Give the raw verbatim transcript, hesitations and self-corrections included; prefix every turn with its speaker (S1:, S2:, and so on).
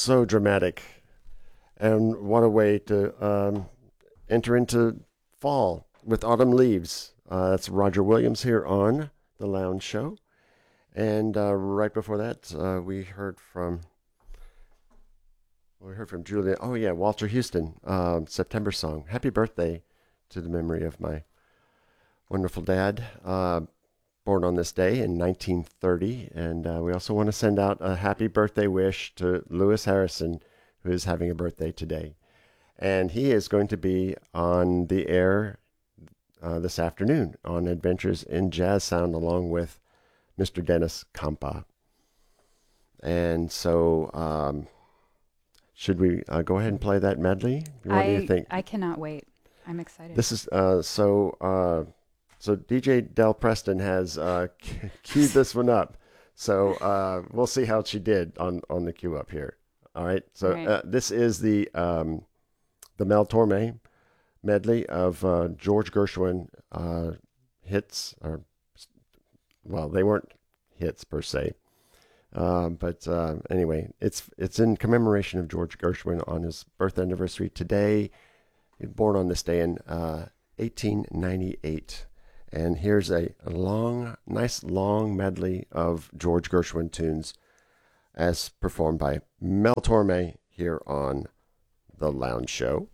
S1: so dramatic. And what a way to um, enter into fall with Autumn Leaves. Uh, that's Roger Williams here on The Lounge Show. And uh, right before that, uh, we heard from we heard from Julia. Oh yeah, Walter Houston, uh, September song. Happy birthday to the memory of my wonderful dad, uh, born on this day in nineteen thirty. And uh, we also want to send out a happy birthday wish to Lewis Harrison, who is having a birthday today. And he is going to be on the air uh, this afternoon on Adventures in Jazz Sound along with Mister Dennis Campa. And so, um, should we uh, go ahead and play that medley? What
S2: I
S1: do you think?
S2: I cannot wait. I'm excited.
S1: This is uh, so. Uh, so D J Del Preston has uh, queued this one up. So uh, we'll see how she did on on the queue up here. All right. So
S2: All right.
S1: uh, this is the um, the Mel Torme medley of uh, George Gershwin uh, hits, or well, they weren't hits per se, uh, but uh, anyway, it's it's in commemoration of George Gershwin on his birth anniversary today. He was born on this day in uh, eighteen ninety-eight, and here's a, a long, nice long medley of George Gershwin tunes, as performed by Mel Torme here on The Lounge Show.